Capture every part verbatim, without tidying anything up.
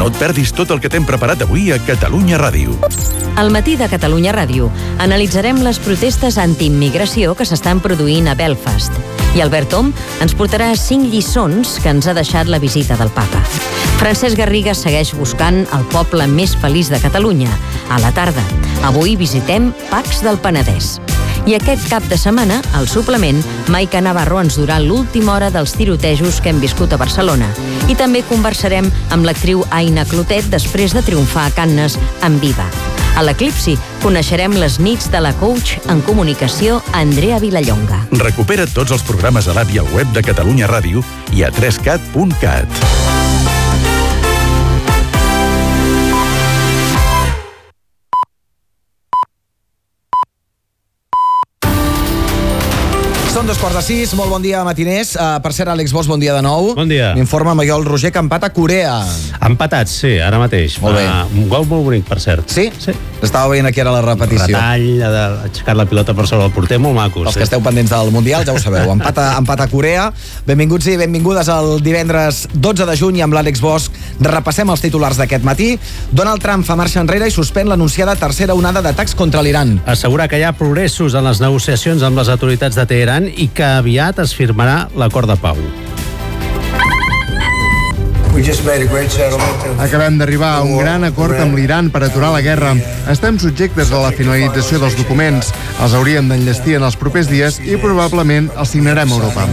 No et perdis tot el que t'hem preparat avui a Catalunya Ràdio. Al matí de Catalunya Ràdio analitzarem les protestes antiimmigració que s'estan produint a Belfast. I Albert Tom ens portarà cinc lliçons que ens ha deixat la visita del papa. Francesc Garriga segueix buscant el poble més feliç de Catalunya. A la tarda, avui visitem Pacs del Penedès. I aquest cap de setmana, al suplement, Maica Navarro ens durà l'última hora dels tirotejos que hem viscut a Barcelona. I també conversarem amb l'actriu Aina Clotet després de triomfar a Cannes en Viva. A l'Eclipsi coneixerem les nits de la coach en comunicació Andrea Vilallonga. Recupera tots els programes a l'app i al web de Catalunya Ràdio i a tres cat punt cat. Són dos quarts de sis, molt bon dia, matiners. Uh, per cert, Àlex Bosch, bon dia de nou. Bon dia. M'informa Maiol Roger que empata Corea. Empatats, sí, ara mateix. Molt bé. Uh, un gol molt bonic, per cert. Sí? Sí. Estava veient aquí ara la repetició. Retall, ha aixecat la pilota per sobre el porter, molt macos. Els que esteu pendents del Mundial, ja ho sabeu. Empata, empata Corea. Benvinguts i benvingudes al divendres dotze de juny amb l'Àlex Bosch. Repassem els titulars d'aquest matí. Donald Trump fa marxa enrere i suspèn l'anunciada tercera onada d'atacs contra l'Iran. Assegura que hi ha progressos en les negociacions amb les autoritats de Teheran i que aviat es firmarà l'acord de pau. Acabem d'arribar a un gran acord amb l'Iran per aturar la guerra. Estem subjectes a la finalització dels documents. Els hauríem d'enllestir en els propers dies i probablement els signarem a Europa.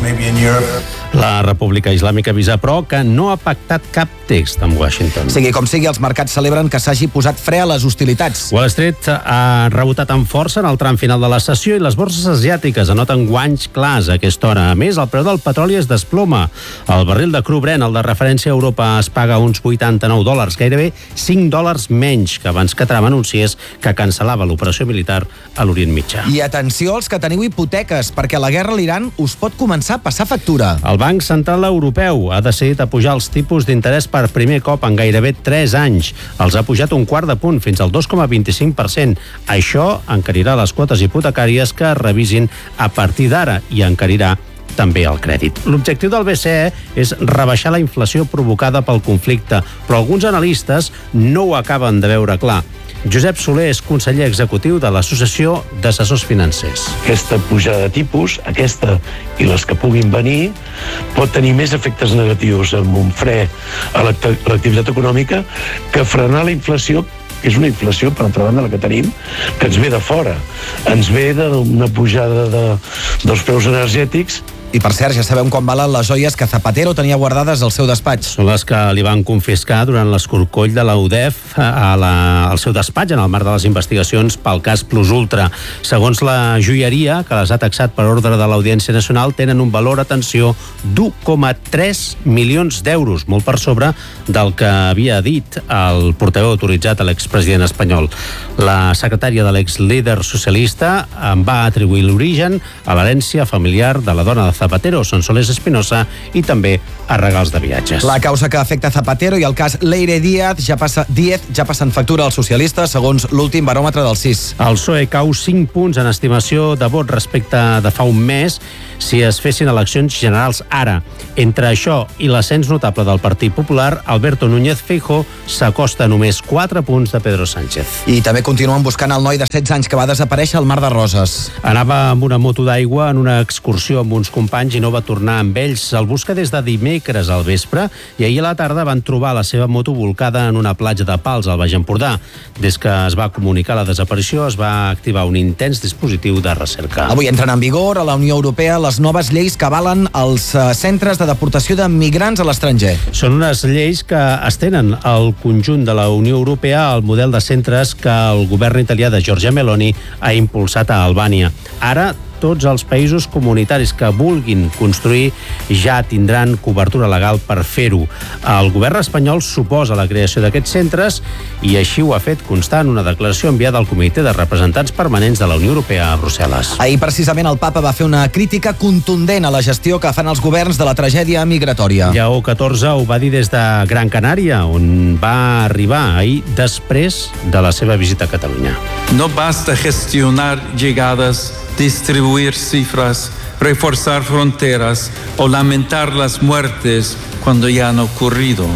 La República Islàmica avisa, però, que no ha pactat cap text amb Washington. Sigui com sigui, els mercats celebren que s'hagi posat fre a les hostilitats. Wall Street ha rebotat amb força en el tram final de la sessió i les borses asiàtiques anoten guanys clars a aquesta hora. A més, el preu del petroli es desploma. El barril de cru Brent, el de referència a Europa, es paga uns vuitanta-nou dòlars, gairebé cinc dòlars menys que abans que Trump anunciés que cancel·lava l'operació militar a l'Orient Mitjà. I atenció als que teniu hipoteques, perquè la guerra a l'Iran us pot començar a passar factura. El Banc Central Europeu ha decidit apujar els tipus d'interès per primer cop en gairebé tres anys. Els ha pujat un quart de punt, fins al dos coma vint-i-cinc per cent. Això encarirà les quotes hipotecàries que es revisin a partir d'ara i encarirà també el crèdit. L'objectiu del B C E és rebaixar la inflació provocada pel conflicte, però alguns analistes no ho acaben de veure clar. Josep Soler és conseller executiu de l'Associació d'Assessors Financers. Aquesta pujada de tipus, aquesta i les que puguin venir, pot tenir més efectes negatius amb un fre a l'activitat econòmica que frenar la inflació, que és una inflació, per altra banda, la que tenim, que ens ve de fora. Ens ve d'una pujada de, dels preus energètics. I per cert, ja sabem quan valen les joies que Zapatero tenia guardades al seu despatx. Són les que li van confiscar durant l'escorcoll de la U D E F a la, al seu despatx en el marc de les investigacions pel cas Plus Ultra. Segons la joieria, que les ha taxat per ordre de l'Audiència Nacional, tenen un valor, atenció, d'u coma tres milions d'euros, molt per sobre del que havia dit el portaveu autoritzat a l'expresident espanyol. La secretària de l'exlíder socialista en va atribuir l'origen a l'herència familiar de la dona de Zapatero, Sonsoles Espinosa, i també a regals de viatges. La causa que afecta Zapatero i el cas Leire Díaz ja passa, Díaz ja passen factura als socialistes, segons l'últim baròmetre del C I S. El P S O E cau cinc punts en estimació de vot respecte de fa un mes si es fessin eleccions generals ara. Entre això i l'ascens notable del Partit Popular, Alberto Núñez Feijóo s'acosta només quatre punts de Pedro Sánchez. I també continuen buscant el noi de setze anys que va desaparèixer al Mar de Roses. Anava amb una moto d'aigua en una excursió amb uns companys i no va tornar amb ells. El busca des de dimecres al vespre i ahir a la tarda van trobar la seva moto volcada en una platja de Pals, al Baix Empordà. Des que es va comunicar la desaparició, es va activar un intens dispositiu de recerca. Avui entren en vigor a la Unió Europea les noves lleis que avalen els centres de deportació de migrants a l'estranger. Són unes lleis que estenen al conjunt de la Unió Europea el model de centres que el govern italià de Giorgia Meloni ha impulsat a Albània. Ara, tots els països comunitaris que vulguin construir ja tindran cobertura legal per fer-ho. El govern espanyol s'oposa a la creació d'aquests centres i així ho ha fet constar en una declaració enviada al Comitè de Representants Permanents de la Unió Europea a Brussel·les. Ahir, precisament, el papa va fer una crítica contundent a la gestió que fan els governs de la tragèdia migratòria. Lleó catorze ho va dir des de Gran Canària, on va arribar ahir després de la seva visita a Catalunya. No basta gestionar llegadas, distribuir cifras, reforzar fronteras o lamentar las muertes cuando ya han ocurrido.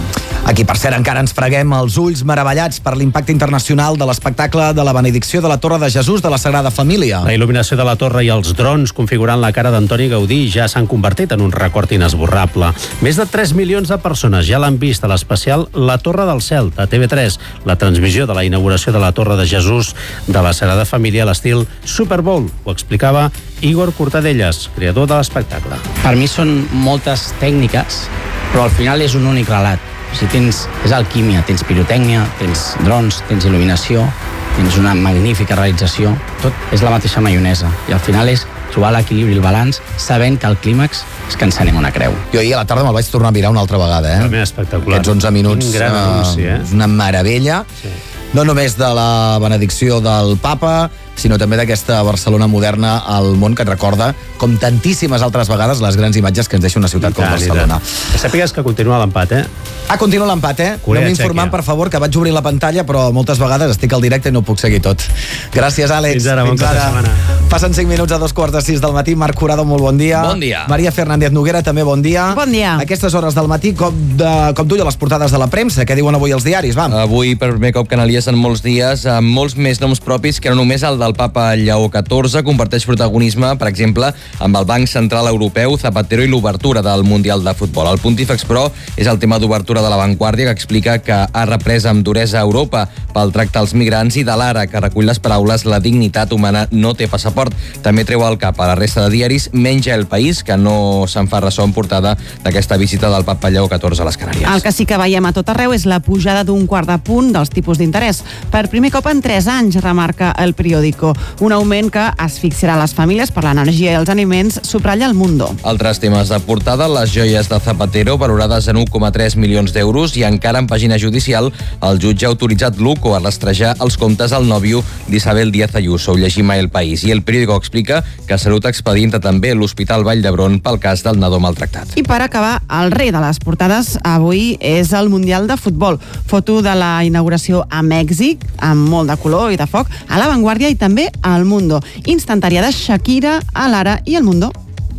Aquí, per cert, encara ens freguem els ulls meravellats per l'impacte internacional de l'espectacle de la benedicció de la Torre de Jesús de la Sagrada Família. La il·luminació de la torre i els drons configurant la cara d'Antoni Gaudí ja s'han convertit en un record inesborrable. Més de tres milions de persones ja l'han vist a l'especial La Torre del Cel, de T V tres, la transmissió de la inauguració de la Torre de Jesús de la Sagrada Família a l'estil Super Bowl. Ho explicava Igor Cortadellas, creador de l'espectacle. Per mi són moltes tècniques, però al final és un únic relat. O sigui, tens, és alquímia, tens pirotècnia, tens drons, tens il·luminació, tens una magnífica realització, tot és la mateixa maionesa, i al final és trobar l'equilibri i el balanç, sabent que el clímax és que ens anem una creu. Jo ahir a la tarda me'l vaig tornar a mirar una altra vegada, eh? També espectacular. Aquests onze minuts, un gran anunci, eh? És una meravella. Sí. No només de la benedicció del Papa, sinó també d'aquesta Barcelona moderna al món que et recorda, com tantíssimes altres vegades, les grans imatges que ens deixa una ciutat com Barcelona. Que sàpigues que continua l'empat, eh? Ah, continua l'empat, eh? Corea, Aneu informant, Txèquia. per favor, que vaig obrir la pantalla, però moltes vegades estic al directe i no ho puc seguir tot. Gràcies, Àlex. Fins ara, bon cap de setmana. Passen cinc minuts a dos quarts de sis del matí. Marc Curado, molt bon dia. Bon dia. Maria Fernández Noguera, també bon dia. Bon dia. A aquestes hores del matí, com, de, com duia les portades de la premsa? Què diuen avui els diaris? Va. Avui, per primer cop que analies en molts dies, amb molts més noms propis que no només el del papa Lleó catorze, comparteix protagonisme, per exemple, amb el Banc Central Europeu, Zapatero i l'obertura del Mundial de Futbol. El Pontífex, però, és el tema d'obertura de La Vanguardia, que explica que ha reprès amb duresa a Europa pel tracte als migrants, i de l'Ara, que recull les paraules «La dignitat humana no té passaport». També treu el cap a la resta de diaris, menys El País, que no se'n fa ressò en portada d'aquesta visita del papa Lleó catorze a les Canàries. El que sí que veiem a tot arreu és la pujada d'un quart de punt dels tipus d'interès. Per primer cop en tres anys, remarca El Periódico. Un augment que asfixiarà les famílies per l'energia i els aliments, subratlla El Mundo. Altres temes de portada, les joies de Zapatero, valorades en un coma tres milions d'euros, i encara en pàgina judicial, el jutge ha autoritzat l'U C O a rastrejar els comptes al nòvio d'Isabel Díaz Ayuso. Ho llegim a El País. I El Periódico explica que Salut expedienta també l'Hospital Vall d'Hebron pel cas del nadó maltractat. I per acabar, el rei de les portades avui és el Mundial de Futbol. Foto de la inauguració a Mèxic, amb molt de color i de foc, a La Vanguardia i també al Mundo. Instantària de Shakira, a l'Ara i al Mundo.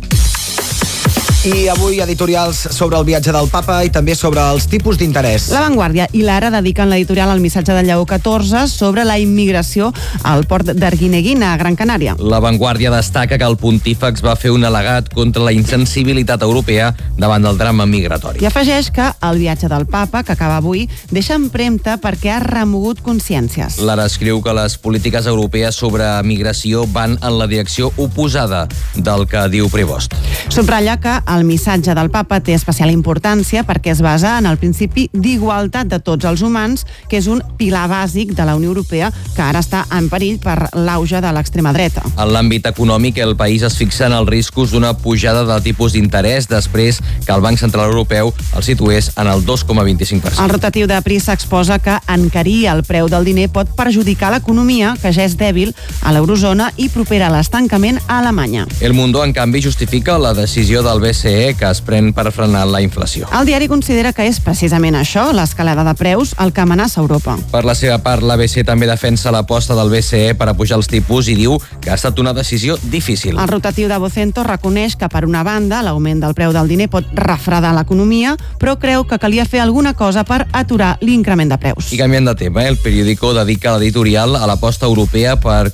I avui editorials sobre el viatge del Papa i també sobre els tipus d'interès. La Vanguardia i l'Ara dediquen l'editorial al missatge de Lleó catorze sobre la immigració al port d'Arguineguín, a Gran Canària. La Vanguardia destaca que el pontífex va fer un al·legat contra la insensibilitat europea davant del drama migratori. I afegeix que el viatge del Papa, que acaba avui, deixa empremta perquè ha remogut consciències. L'Ara escriu que les polítiques europees sobre migració van en la direcció oposada del que diu Prevost. Subratlla que el missatge del Papa té especial importància perquè es basa en el principi d'igualtat de tots els humans, que és un pilar bàsic de la Unió Europea que ara està en perill per l'auge de l'extrema dreta. En l'àmbit econòmic, El País es fixa en els riscos d'una pujada del tipus d'interès després que el Banc Central Europeu el situés en el dos coma vint-i-cinc per cent. El rotatiu de Prisa exposa que encarir el preu del diner pot perjudicar l'economia, que ja és dèbil a l'eurozona i propera a l'estancament a Alemanya. El Mundo, en canvi, justifica la decisió del B C E que es pren per frenar la inflació. El diari considera que és precisament això, l'escalada de preus, el que amenaça Europa. Per la seva part, l'A B C també defensa l'aposta del B C E per a pujar els tipus i diu que ha estat una decisió difícil. El rotatiu de Vocento reconeix que, per una banda, l'augment del preu del diner pot refredar l'economia, però creu que calia fer alguna cosa per aturar l'increment de preus. I canviant de tema, El Periódico dedica l'editorial a l'aposta europea per